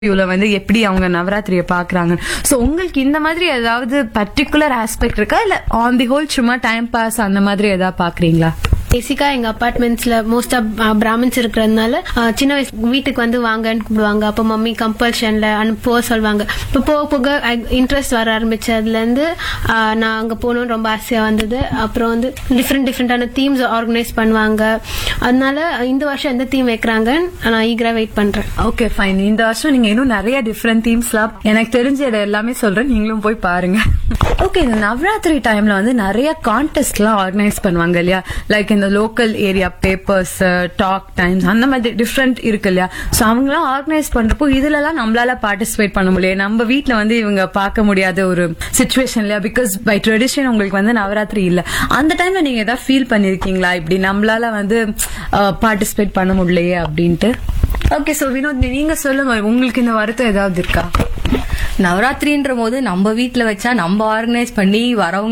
இவ்வளவு வந்து எப்படி அவங்க நவராத்திரியை பாக்குறாங்க. சோ உங்களுக்கு இந்த மாதிரி ஏதாவது பர்டிகுலர் ஆஸ்பெக்ட் இருக்கா, இல்ல ஆன் தி ஹோல் சும்மா டைம் பாஸ் அந்த மாதிரி ஏதாவது பாக்குறீங்களா? பேசிக்கா எங்க அபார்ட்மெண்ட்ஸ்ல மோஸ்ட் ஆஃப் பிராமின்ஸ் இருக்கிறதுனால சின்ன வயசு வீட்டுக்கு வந்து வாங்கன்னு கூப்பிடுவாங்க. அப்போ மம்மி கம்பல்ஷன்ல போக சொல்லுவாங்க. இப்போ போக போக இன்ட்ரெஸ்ட் வர ஆரம்பிச்சதுல இருந்து நான் அங்க போகணும்னு ரொம்ப ஆசையா வந்தது. அப்புறம் வந்து டிஃப்ரெண்டான தீம்ஸ் ஆர்கனைஸ் பண்ணுவாங்க. அதனால இந்த வருஷம் எந்த தீம் வைக்கிறாங்கன்னு நான் ஈகரா வெயிட் பண்றேன். Okay fine. இந்த வருஷம் நீங்க இன்னும் நிறைய டிஃப்ரெண்ட் தீம்ஸ்லாம் எனக்கு தெரிஞ்ச எல்லாமே சொல்றேன், நீங்களும் போய் பாருங்க. ஓகே, இந்த நவராத்திரி டைம்ல வந்து நிறைய கான்டெஸ்ட் எல்லாம் ஆர்கனைஸ் பண்ணுவாங்க இல்லையா? லைக் இந்த local area papers, talk times, அந்த மாதிரி டிஃப்ரெண்ட் இருக்கு இல்லையா? சோ அவங்களாம் ஆர்கனைஸ் பண்றப்போ இதுல எல்லாம் நம்மளால பார்ட்டிசிபேட் பண்ண முடியாது. நம்ம வீட்டுல வந்து இவங்க பார்க்க முடியாத ஒரு சிச்சுவேஷன் இல்லையா? பிகாஸ் பை ட்ரெடிஷன் உங்களுக்கு வந்து நவராத்திரி இல்ல. அந்த டைம்ல நீங்க ஏதாவது ஃபீல் பண்ணிருக்கீங்களா, இப்படி நம்மளால வந்து பார்ட்டிசிபேட் பண்ண முடியலையே அப்படின்ட்டு? ஓகே, சோ வினோத் நீங்க சொல்லுங்க, உங்களுக்கு இந்த வருத்தம் ஏதாவது இருக்கா? நவராத்திரின்ற போது நம்ம வீட்டுல வச்சா நம்ம ஆர்கனைஸ் பண்ணி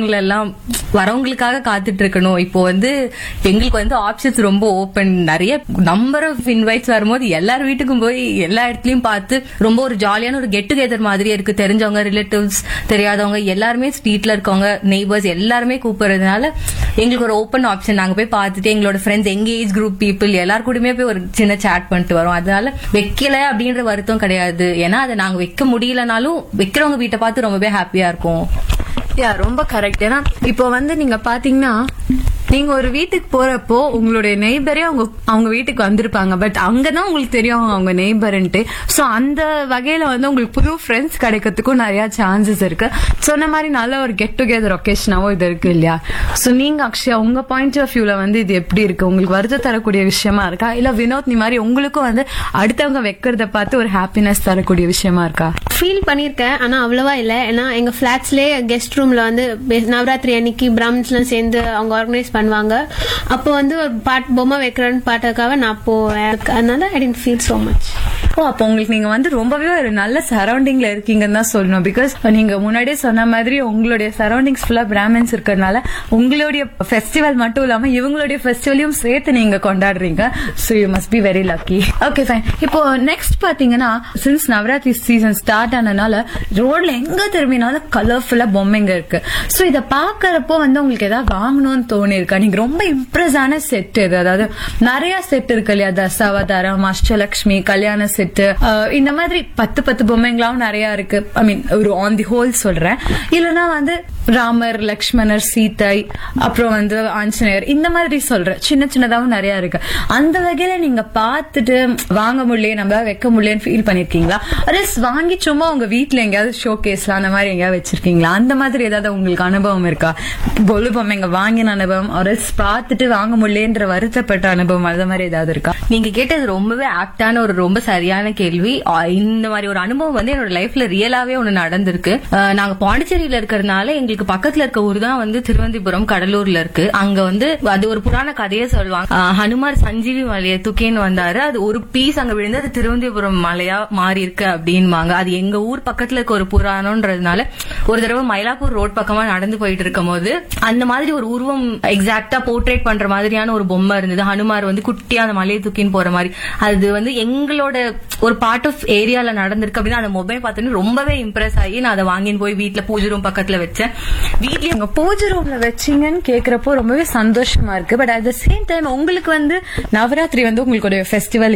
வரவங்களுக்காக காத்துட்டு இருக்கணும். இப்போ வந்து எங்களுக்கு வந்து ஆப்ஷன்ஸ் ரொம்ப ஓப்பன். நிறைய நம்பர் ஆஃப் இன்வைட்ஸ் வரும்போது எல்லார் வீட்டுக்கும் போய் எல்லா இடத்துலயும் பார்த்து ரொம்ப ஒரு ஜாலியான ஒரு கெட் டுகெதர் மாதிரியே இருக்கு. தெரிஞ்சவங்க, ரிலேட்டிவ்ஸ், தெரியாதவங்க எல்லாருமே, ஸ்ட்ரீட்ல இருக்கவங்க, நெய்பர்ஸ் எல்லாருமே கூப்பிடுறதுனால எங்களுக்கு ஒரு ஓப்பன் ஆப்ஷன். நாங்க போய் பார்த்துட்டு எங்களோட ஃப்ரெண்ட்ஸ், எங்க ஏஜ் குரூப் பீப்புள் எல்லாரு கூடயுமே போய் ஒரு சின்ன சாட் பண்ணிட்டு வரோம். அதனால வைக்கல அப்படின்ற வருத்தம் கிடையாது. ஏன்னா அதை நாங்க வைக்க முடியலனாலும் வைக்கிறவங்க வீட்டை பார்த்து ரொம்பவே ஹாப்பியா இருக்கும். ரொம்ப கரெக்ட். ஏன்னா இப்போ வந்து நீங்க பாத்தீங்கன்னா, நீங்க ஒரு வீட்டுக்கு போறப்போ உங்களுடைய நெய்பரே அவங்க வீட்டுக்கு வந்திருப்பாங்க. பட் அங்கதான் உங்களுக்கு தெரியும் அவங்க நெய்பர்ன்ட்டு. சோ அந்த வகையில வந்து உங்களுக்கு புது ஃப்ரெண்ட்ஸ் கிடைக்கிறதுக்கும் நிறைய சான்சஸ் இருக்கு. சொன்ன மாதிரி நல்ல ஒரு கெட் டுகெதர் ஒகேஷனாவும் இது இருக்கு இல்லையா? சோ நீங்க அக்ஷயா, உங்க பாயிண்ட் ஆஃப் வியூல வந்து இது எப்படி இருக்கு? உங்களுக்கு வருத்தம் தரக்கூடிய விஷயமா இருக்கா, இல்ல வினோத் நீ மாதிரி உங்களுக்கும் வந்து அடுத்தவங்க வைக்கிறத பார்த்து ஒரு ஹாப்பினஸ் தரக்கூடிய விஷயமா இருக்கா? ஃபீல் பண்ணிருக்கேன், ஆனா அவ்வளவா இல்ல. ஏன்னா எங்க பிளாட்ஸ்லயே கெஸ்ட் ரூம்ல வந்து நவராத்திரி அன்னைக்கு பிராமின்ஸ் எல்லாம் சேர்ந்து அவங்க ஆர்கனைஸ் பண்ணுவாங்க. அப்போ வந்து ஒரு பொம்மை வைக்கிறேன்னு பாட்டுக்காக நான் போவேன். அதனால ஐ டென்ட் ஃபீல் சோ மச். அப்போ உங்களுக்கு நீங்க வந்து ரொம்பவே ஒரு நல்ல சரௌண்டிங்ல இருக்கீங்கன்னு தான் சொல்லணும். பிகாஸ் நீங்க முன்னாடியே சொன்ன மாதிரி உங்களுடைய சரௌண்டிங்ஸ் ஃபுல்லா பிராமின்ஸ் இருக்கிறதுனால உங்களுடைய ஃபெஸ்டிவல் மட்டும் இல்லாம இவங்களுடைய ஃபெஸ்டிவலையும் சேர்த்து நீங்க கொண்டாடுறீங்க. So you must be very lucky. Okay fine. இப்போ நெக்ஸ்ட் பாத்தீங்கன்னா, சின்ஸ் நவராத்திரி சீசன் ஸ்டார்ட் ஆனதுனால ரோட்ல எங்க திரும்பினாலும் கலர்ஃபுல்லா பொம்மைங்க இருக்கு. சோ இத பாக்குறப்போ வந்து உங்களுக்கு ஏதாவது வாங்கணும்னு தோணி இருக்கா? நீங்க ரொம்ப இம்ப்ரெஸ் ஆன செட் எது? அதாவது நிறைய செட் இருக்கு இல்லையா? தசாவதாரம், அஷ்டலட்சுமி, கல்யாண செட், இந்த மாதிரி 10 பொம்மைங்களாவும் நிறைய இருக்கு. ஐ மீன் ஒரு ஆன் தி ஹோல் சொல்றேன். இல்லனா வந்து ராமர், லக்ஷ்மணர், சீதை, அப்புறம் வந்து ஆஞ்சநேயர், இந்த மாதிரி சொல்றேன். சின்னதாவும் நிறைய இருக்கு. அந்த வகையில நீங்க பாத்துட்டு வாங்க முடியல, நம்மளால வைக்க முடியலன்னு ஃபீல் பண்ணிருக்கீங்களா? அதே வாங்கி சும்மா உங்க வீட்டுல எங்கேயாவது ஷோ கேஸ்ல அந்த மாதிரி எங்கேயாவது வச்சிருக்கீங்களா? அந்த மாதிரி ஏதாவது உங்களுக்கு அனுபவம் இருக்கா? பொலு பொம்மைங்க வாங்கின அனுபவம், ஒரு பாத்துட்டு வாங்க முடியலன்ற வருத்தப்பட்ட அனுபவம், அந்த மாதிரி ஏதாவது இருக்கா? நீங்க கேட்டது ரொம்பவே ஆக்டான ஒரு ரொம்ப சரியான கேள்வி. இந்த மாதிரி ஒரு அனுபவம் வந்து என்னோட லைஃப்ல ரியலாவே ஒண்ணு நடந்திருக்கு. நாங்க பாண்டிச்சேரியில இருக்கிறதுனால எங்களுக்கு பக்கத்துல இருக்க ஊர் தான் வந்து திருவந்திபுரம், கடலூர்ல இருக்கு. அங்க வந்து அது ஒரு புராண கதையே சொல்லுவாங்க. ஹனுமார் சஞ்சீவி மலையை தூக்கின்னு வந்தாரு, அது ஒரு பீஸ் அங்க விழுந்து அது திருவந்திபுரம் மலையா மாறி இருக்கு அப்படின்வாங்க. அது எங்க ஊர் பக்கத்துல இருக்க ஒரு புராணம்ன்றதுனால ஒரு தடவை மயிலாப்பூர் ரோட் பக்கமா நடந்து போயிட்டு இருக்கும் போது அந்த மாதிரி ஒரு உருவம் எக்ஸாக்டா போர்ட்ரேட் பண்ற மாதிரியான ஒரு பொம்மை இருந்தது. ஹனுமார் வந்து குட்டியா அந்த மலையை தூக்கின்னு போற மாதிரி. அது வந்து எங்களோட ஒரு பார்ட் ஆஃப் ஏரியால நடந்திருக்கு அப்படின்னா அந்த மொபைல் பார்த்து ரொம்பவே இம்ப்ரெஸ் ஆகி நான் அதை வாங்கின்னு போய் வீட்டுல பூஜை ரூம் பக்கத்துல வச்சேன். வீட்லயே உங்க பூஜை ரூம்ல வச்சீங்கன்னு கேக்குறப்போ ரொம்பவே சந்தோஷமா இருக்கு. But at the same time உங்களுக்கு வந்து நவராத்திரி வந்து உங்களுக்கு ஒரு ஃபெஸ்டிவல்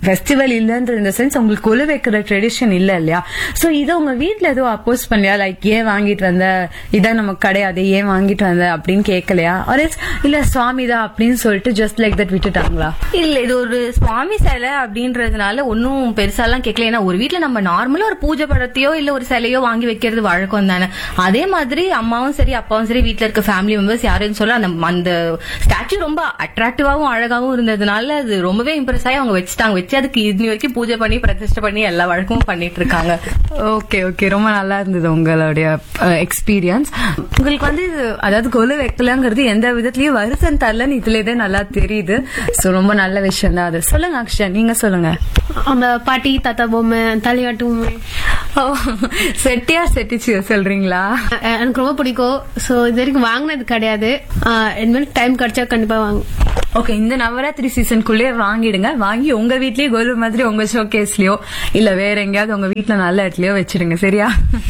இல்லன்ற இந்த சென்ஸ் உங்களுக்கு கொலு வைக்கிற ட்ரெடிஷன் இல்ல இல்லையா? சோ இதை உங்க வீட்டுல ஏதோ அப்போஸ் பண்ணலையா? லைக் ஏன் வாங்கிட்டு வந்த, இதான் நமக்கு கிடையாது, ஏன் வாங்கிட்டு வந்த அப்படின்னு கேட்கலையா? இல்ல சுவாமி தான் அப்படின்னு சொல்லிட்டு ஜஸ்ட் லைக் தட் விட்டுட்டாங்களா? இல்ல, இது ஒரு சுவாமி சிலை அப்படின்றதுனால ஒன்னும் பெருசாலாம் கேட்கல. ஏன்னா ஒரு வீட்டுல நம்ம நார்மலா ஒரு பூஜை படத்தையோ இல்ல ஒரு சிலையோ வாங்கி வைக்கிறது வழக்கம் தானே. அதே மாதிரி அம்மாவும் சரி அப்பாவும் சரி வீட்டுல இருக்க ஃபேமிலி மெம்பர்ஸ் யாரும் சொல்ல அந்த ஸ்டாச்சு ரொம்ப அட்ராக்டிவாவும் அழகாவும் இருந்ததுனால அது ரொம்பவே இம்ப்ரெஸ் ஆகி அவங்க வச்சுட்டாங்க. வச்சு அதுக்கு இது வரைக்கும் பூஜை பண்ணி பிரதிஷ்டை பண்ணி எல்லா வழக்கமும் பண்ணிட்டு இருக்காங்க. ஓகே ஓகே, ரொம்ப நல்லா இருந்தது உங்களுடைய எக்ஸ்பீரியன்ஸ். உங்களுக்கு வந்து அதாவது கொலு வைக்கலாங்கிறது எந்த விதத்திலயும் வருத்தம் தரலன்னு இதுலயே நல்லா தெரியுது. சோ ரொம்ப நல்ல விஷயம் தான் அது. சொல்லுங்க அக்ஷயா, நீங்க சொல்லுங்க. அந்த பாட்டி தாத்தா பொம்மை, தலையாட்டு பொம்மை, செட்டிச்சு சொல்றீங்களா? எனக்கு ரொம்ப பிடிக்கும். சோ இது வரைக்கும் வாங்கினது கிடையாது. இனிமேல் டைம் கிடைச்சா கண்டிப்பா வாங்க. ஓகே, இந்த நவராத்திரி சீசனுக்குள்ளே வாங்கிடுங்க. வாங்கி உங்க வீட்லயே கோலு மாதிரி உங்க ஷோகேஸ்லயோ இல்ல வேற எங்கேயாவது உங்க வீட்ல நல்ல இடத்துலயோ வச்சிருங்க. சரியா?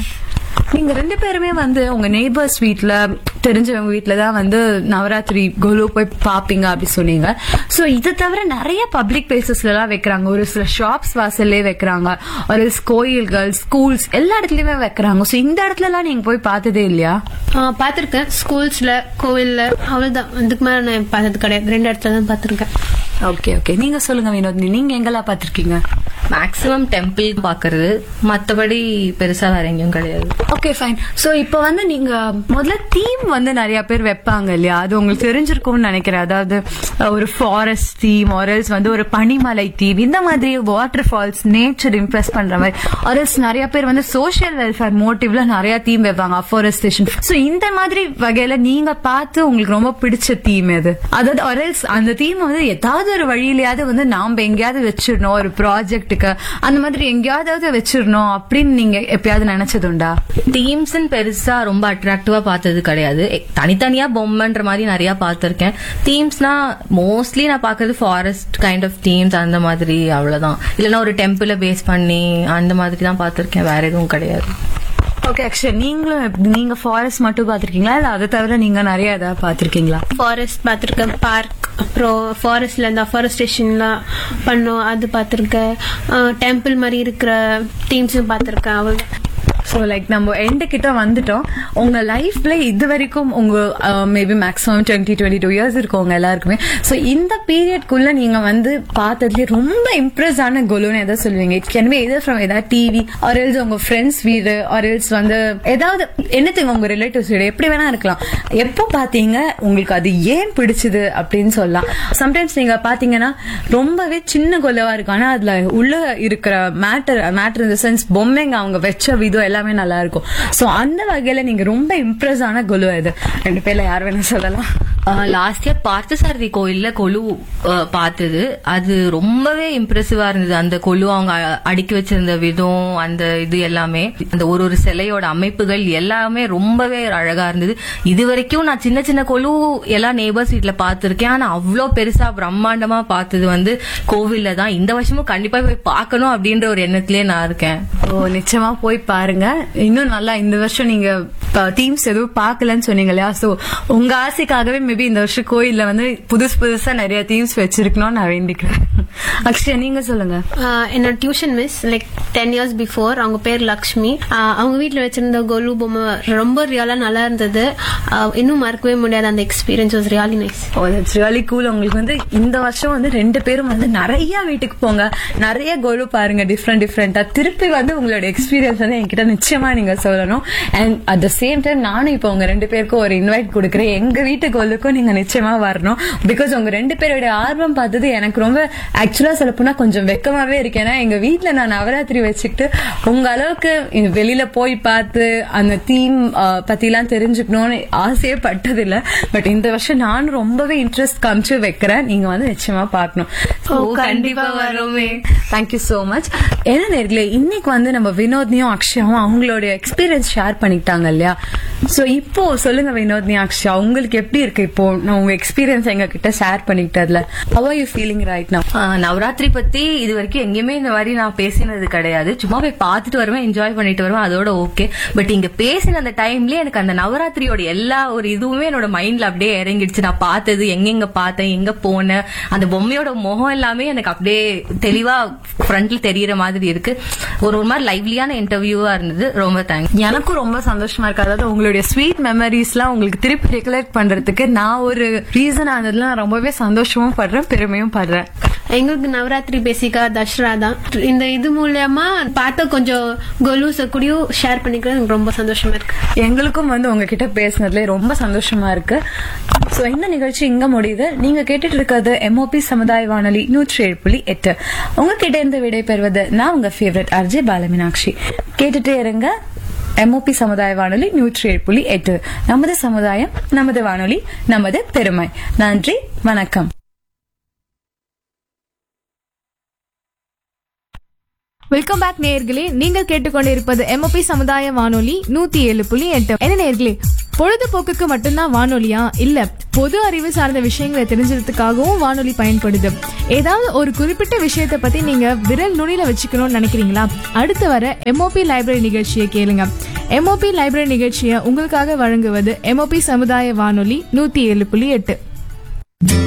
நீங்க 2 பேருமே வந்து உங்க நெய்பர்ஸ் வீட்ல, தெரிஞ்சவங்க வீட்லதான் வந்து நவராத்திரி கோலு போய் பாப்பீங்க அப்படி சொன்னீங்க. சோ இதை தவிர நிறைய பப்ளிக் பிளேசஸ்ல எல்லாம் வைக்கிறாங்க. ஒரு சில ஷாப்ஸ் வாசல்லே வைக்கிறாங்க, ஒரு கோயில்கள், ஸ்கூல்ஸ் எல்லா இடத்துலயுமே வைக்கிறாங்க. சோ இந்த இடத்துல எல்லாம் நீங்க போய் பார்த்ததே இல்லையா? பாத்திருக்கேன், ஸ்கூல்ஸ்ல, கோவில்ல, அவ்வளவுதான். அதுக்கு மேல நான் பார்த்தது கிடையாது. 2 இடத்துல தான் பாத்திருக்கேன். ஓகே ஓகே, நீங்க சொல்லுங்க வினோத்னி, நீங்க எங்கெல்லாம் பாத்திருக்கீங்க? மேக்ஸிமம் டெம்பிள் பாக்குறது, மத்தபடி பெருசா வேற எங்கேயும் கிடையாது. Okay fine. சோ இப்ப வந்து நீங்க முதல்ல தீம் வந்து நிறைய பேர் வைப்பாங்க இல்லையா? அது உங்களுக்கு தெரிஞ்சிருக்கும்னு நினைக்கிறேன். அதாவது ஒரு ஃபாரஸ்ட் தீம், ஆர்எல்ஸ் வந்து ஒரு பனிமலை தீம், இந்த மாதிரி வாட்டர் ஃபால்ஸ், நேச்சர் இம்ப்ரெஸ் பண்ற மாதிரி, ஆர்எல்ஸ் நிறைய பேர் வந்து சோசியல் வெல்ஃபேர் மோட்டிவ்ல நிறைய தீம் வைப்பாங்க, அஃபாரஸ்டேஷன். சோ இந்த மாதிரி வகையில நீங்க பார்த்து உங்களுக்கு ரொம்ப பிடிச்ச தீம் எது? அதாவது ஆர்எல்ஸ் அந்த தீம் வந்து ஏதாவது ஒரு வழியிலயாவது வந்து நாம எங்கேயாவது வச்சிடணும், ஒரு ப்ராஜெக்ட் அந்த மாதிரி எங்கேயாவது வச்சிடணும் அப்படின்னு நீங்க எப்பயாவது நினைச்சதுண்டா? தீம்ஸ் பெருசா ரொம்ப அட்ராக்டிவா பார்த்தது கிடையாது. தனித்தனியா பொம்மைன்ற மாதிரி நிறைய பார்த்திருக்கேன். தீம்ஸ்னா மோஸ்ட்லி நான் பாக்குறது ஃபாரஸ்ட் கைண்ட் ஆஃப் தீம்ஸ், அந்த மாதிரி, அவ்வளவுதான். இல்லைன்னா ஒரு டெம்பிள பேஸ் பண்ணி அந்த மாதிரி தான் பார்த்திருக்கேன், வேற எதுவும் கிடையாது. ஓகே அக்ஷய், நீங்க ஃபாரஸ்ட் மட்டும் பாத்திருக்கீங்களா இல்ல அதை தவிர நீங்க நிறைய ஏதாவது பாத்திருக்கீங்களா? ஃபாரஸ்ட் பாத்திருக்கேன், பார்க், அப்புறம் ஃபாரஸ்ட்ல இந்த அஃபாரஸ்டேஷன்லாம் பண்ணோம், அது பாத்திருக்கேன். டெம்பிள் மாதிரி இருக்கிற தீம்ஸும் பாத்திருக்கேன். அவ்வளவு. ஸோ லைக் நம்ம எண்டு கிட்ட வந்துட்டோம். உங்க லைஃப்ல இது வரைக்கும் உங்க மேபி மேக்ஸிமம் 22 இயர்ஸ் இருக்கும் உங்க எல்லாருக்குமே. ஸோ இந்த பீரியட்குள்ள நீங்க வந்து பார்த்ததுலேயே ரொம்ப இம்ப்ரெஸ் ஆன கோலுன்னு எதாவது சொல்லுவீங்க? It can be either from ஏதாவது டிவி, ஆர் எல்ஸ் உங்க ஃப்ரெண்ட்ஸ் வீடு, ஆர் எல்ஸ் வந்து ஏதாவது என்னத்துங்க உங்க ரிலேட்டிவ்ஸ் வீடு, எப்படி வேணா இருக்கலாம். எப்போ பாத்தீங்க, உங்களுக்கு அது ஏன் பிடிச்சது அப்படின்னு சொல்லலாம். சம்டைம்ஸ் நீங்க பாத்தீங்கன்னா ரொம்பவே சின்ன கோலவா இருக்கும், ஆனா அதுல உள்ள இருக்கிற மேட்டர் இந்த சென்ஸ் பொம்மைங்க அவங்க வச்ச விதம் எல்லாமே நல்லா இருக்கும். சோ அந்த வகையில நீங்க ரொம்ப இம்ப்ரெஸ் ஆன கொலு இது 2 பேர்ல யார் வேணா சொல்லலாம். லாஸ்ட் இயர் பார்த்தசாரதி கோயில்ல கொலு பார்த்தது, அது ரொம்பவே இம்ப்ரெசிவா இருந்தது. அந்த கொலு அவங்க அடுக்கி வச்சிருந்த விதம், அந்த இது எல்லாமே, அந்த ஒரு சிலையோட அமைப்புகள் எல்லாமே ரொம்பவே அழகா இருந்தது. இது வரைக்கும் நான் சின்ன சின்ன கொலு எல்லாம் நெய்பர்ஸ் வீட்ல பாத்திருக்கேன், ஆனா அவ்வளோ பெருசா பிரம்மாண்டமா பார்த்தது வந்து கோவில்ல தான். இந்த வருஷமும் கண்டிப்பா போய் பார்க்கணும் அப்படின்ற ஒரு எண்ணத்திலேயே நான் இருக்கேன். ஓ, நிச்சயமா போய் பாருங்க. இன்னும் நல்லா இந்த வருஷம் நீங்க தீம்ஸ் எதுவும் பார்க்கலன்னு சொன்னீங்க இல்லையா? சோ உங்க ஆசைக்காகவே மேபி இந்த வருஷம் கோயில்ல வந்து புதுசா நிறைய தீம்ஸ் வச்சிருக்கணும்னு நான் வேண்டிக்கிறேன். அக்ஷயா, நீங்க சொல்லுங்க. என்னோட tuition miss like 10 years before, அவங்க பேர் லக்ஷ்மி. அவங்க வீட்டுல வச்சிருந்த கோலு பொம்மை ரொம்ப ரியலா நல்லா இருந்தது. இன்னும் மறக்கவே முடியாது. அந்த experience was really nice. O, that's really cool. உங்களுக்கு வந்து இந்த வருஷம் வந்து 2 பேரும் வந்து நிறைய வீட்டுக்கு போங்க, நிறைய கோலு பாருங்க, டிஃப்ரெண்டா. திருப்பி வந்து உங்களோட எக்ஸ்பீரியன்ஸ் வந்து என்கிட்ட நிச்சயமா நீங்க சொல்லணும். And at the same time நானும் இப்ப உங்க 2 பேருக்கும் ஒரு இன்வைட் கொடுக்குறேன். எங்க வீட்டு கோலுக்கும் நீங்க நிச்சயமா வரணும். பிகாஸ் உங்க 2 பேருடைய ஆர்வம் பார்த்தது எனக்கு ரொம்ப ஆக்சுவலா சொல்ல போனா கொஞ்சம் வெக்கமாவே இருக்கு. ஏன்னா எங்க வீட்டுல நான் நவராத்திரி வச்சுக்கிட்டு உங்க அளவுக்கு வெளியில போய் பார்த்து அந்த தீம் பத்தி எல்லாம் தெரிஞ்சுக்கணும்னு ஆசையே பட்டது இல்ல. பட் இந்த வருஷம் நானும் ரொம்பவே இன்ட்ரெஸ்ட் காமிச்சு வைக்கிறேன். நீங்க வந்து நிச்சயமா பாக்கணும். கண்டிப்பா வருமே. Thank you so much. என்ன நேர்களே, இன்னைக்கு வந்து நம்ம வினோத்னியும் அக்ஷயாவும் அவங்களோட எக்ஸ்பீரியன்ஸ் ஷேர் பண்ணிக்கிட்டாங்க இல்லையா? சோ இப்போ சொல்லுங்க வினோத்னி, அக்ஷயா, உங்களுக்கு எப்படி இருக்கு இப்போ நான் உங்க எக்ஸ்பீரியன்ஸ் எங்க கிட்ட share பண்ணிக்கிட்டதுல? How are you feeling right now? Navaratri பத்தி இது வரைக்கும் எங்கேயுமே இந்த மாதிரி நான் பேசினது கிடையாது. சும்மா போய் பார்த்துட்டு வருவேன், என்ஜாய் பண்ணிட்டு வருவேன், அதோட ஓகே. பட் இங்க பேசின அந்த டைம்லயே எனக்கு அந்த நவராத்திரியோட எல்லா ஒரு இதுவுமே என்னோட மைண்ட்ல அப்படியே இறங்கிடுச்சு. நான் பார்த்தது, எங்கெங்க பார்த்தேன், எங்க போனேன், அந்த பொம்மையோட முகம் எல்லாமே எனக்கு அப்படியே தெளிவா ஃப்ரண்ட்ல தெரியற மாதிரி இருக்கு. ஒரு மாதிரி லைவ்லியான இன்டர்வியூவா இருந்தது. ரொம்ப தேங்க்ஸ். எனக்கும் ரொம்ப சந்தோஷமா இருக்கு. அதாவது உங்களுடைய ஸ்வீட் மெமரிஸ் எல்லாம் உங்களுக்கு திருப்பி ரெகலெக்ட் பண்றதுக்கு நான் ஒரு ரீசன் ஆனதுல நான் ரொம்பவே சந்தோஷமும் படுறேன், பெருமையும் படுறேன். எங்களுக்கு நவராத்திரி பேசிக்கா தசரா தான். இந்த இது மூலமா பார்த்த கொஞ்சம் கோலூஸ கூட ஷேர் பண்ணிக்கிறது எனக்கு ரொம்ப சந்தோஷமா இருக்கு. எங்களுக்கும் வந்து உங்ககிட்ட பேசினதுல ரொம்ப சந்தோஷமா இருக்கு. சோ இந்த நிகழ்ச்சி இங்க முடியுது. நீங்க கேட்டுட்டு இருக்கிறது MOP சமுதாய வானொலி 107.8. உங்ககிட்ட இருந்து விடை பெறுவது நான் உங்க ஃபேவரட் RJ பாலமீனாட்சி. கேட்டுட்டே இருங்க MOP சமுதாய வானொலி 107.8. நமது சமுதாயம், நமது வானொலி, நமது பெருமை. நன்றி, வணக்கம். வெல்கம் பேக் நேயர்களே, நீங்கள் கேட்டுக்கொண்டிருப்பது MOP சமுதாய வானொலி 107.8. என்ன நேயர்களே, பொழுதுபோக்குக்கு மட்டும்தான் வானொலியா? இல்ல, பொது அறிவு சார்ந்த விஷயங்களை தெரிஞ்சுக்கிறதுக்காகவும் வானொலி பயன்படுது. ஏதாவது ஒரு குறிப்பிட்ட விஷயத்தை பத்தி நீங்க விரல் நுனியில வச்சுக்கணும்னு நினைக்கிறீங்களா? அடுத்து வர MOP லைப்ரரி நிகழ்ச்சியை கேளுங்க. MOP லைப்ரரி நிகழ்ச்சியை உங்களுக்காக வழங்குவது MOP சமுதாய வானொலி 107.8.